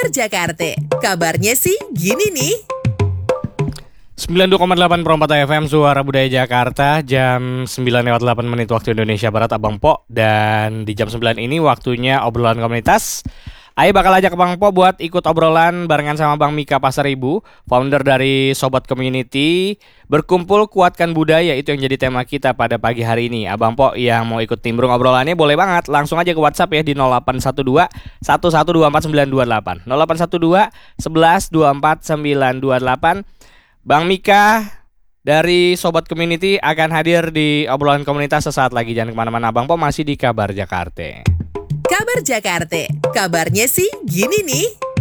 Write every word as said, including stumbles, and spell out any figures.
Kabar Jakarta, kabarnya sih gini nih. sembilan puluh dua koma delapan Perompak F M Suara Budaya Jakarta. Jam sembilan lewat delapan menit waktu Indonesia Barat, Abang Po. Dan di jam sembilan ini waktunya obrolan komunitas. Ayo bakal ajak Bang Po buat ikut obrolan barengan sama Bang Mika Pasaribu, founder dari Sobat Community. Berkumpul kuatkan budaya, itu yang jadi tema kita pada pagi hari ini. Abang Po yang mau ikut timbrung obrolannya boleh banget, langsung aja ke WhatsApp ya di nol delapan satu dua satu satu dua empat sembilan dua delapan nol delapan satu dua sebelas dua empat sembilan dua delapan. Bang Mika dari Sobat Community akan hadir di obrolan komunitas sesaat lagi. Jangan kemana-mana, Bang Po masih di Kabar Jakarta. Kabar Jakarta, kabarnya sih gini nih.